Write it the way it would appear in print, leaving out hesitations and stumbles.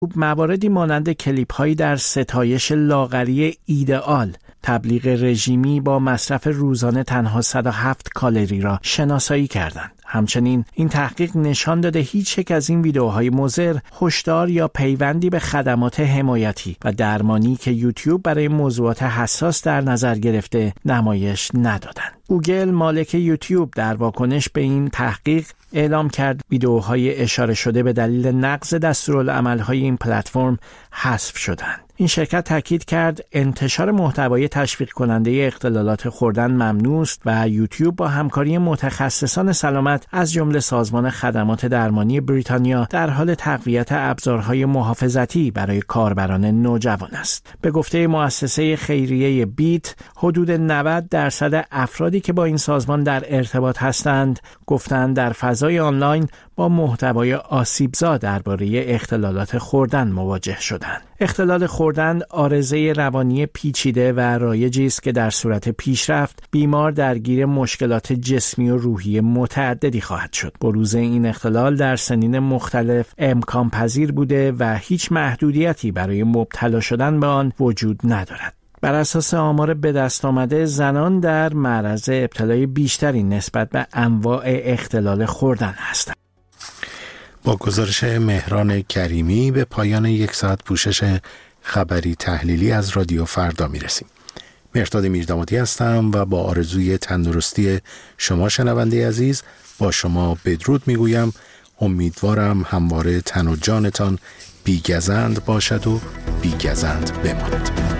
مواردی مانند کلیپ‌هایی در ستایش لاغری ایدئال، تبلیغ رژیمی با مصرف روزانه تنها 107 کالری را شناسایی کردند. همچنین این تحقیق نشان داده هیچ یک از این ویدیوهای مضر هشدار یا پیوندی به خدمات حمایتی و درمانی که یوتیوب برای موضوعات حساس در نظر گرفته نمایش ندادند. گوگل مالک یوتیوب در واکنش به این تحقیق اعلام کرد ویدیوهای اشاره شده به دلیل نقض دستورالعمل‌های این پلتفرم حذف شدند. این شرکت تاکید کرد انتشار محتوای تشویق کننده اختلالات خوردن ممنوع است و یوتیوب با همکاری متخصصان سلامت از جمله سازمان خدمات درمانی بریتانیا در حال تقویت ابزارهای محافظتی برای کاربران نوجوان است. به گفته مؤسسه خیریه بیت، حدود 90% افرادی که با این سازمان در ارتباط هستند گفتند در فضای آنلاین با محتوای آسیبزا درباره اختلالات خوردن مواجه شدند. اختلال خوردن عارضه روانی پیچیده و رایجی است که در صورت پیشرفت بیمار درگیر مشکلات جسمی و روحی متعددی خواهد شد. بروز این اختلال در سنین مختلف امکان پذیر بوده و هیچ محدودیتی برای مبتلا شدن به آن وجود ندارد. بر اساس آمار به دست آمده، زنان در معرض ابتلای بیشتری نسبت به انواع اختلال خوردن هستند. با گزارش مهران کریمی به پایان یک ساعت پوشش خبری تحلیلی از رادیو فردا میرسیم. مهرداد میردامادی هستم و با آرزوی تندرستی شما شنونده عزیز با شما بدرود میگویم. امیدوارم همواره تن و جانتان بیگزند باشد و بیگزند بماند.